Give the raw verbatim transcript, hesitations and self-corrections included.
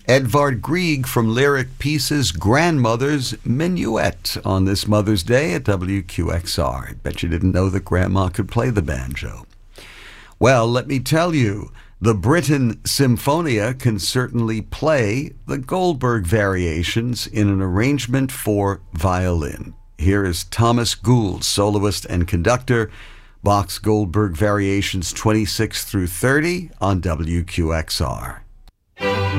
Edvard Grieg from Lyric Pieces' Grandmother's Minuet on this Mother's Day at W Q X R. I bet you didn't know that Grandma could play the banjo. Well, let me tell you, the Britten Symphonia can certainly play the Goldberg Variations in an arrangement for violin. Here is Thomas Gould, soloist and conductor, Bach's Goldberg Variations twenty-six through thirty on W Q X R.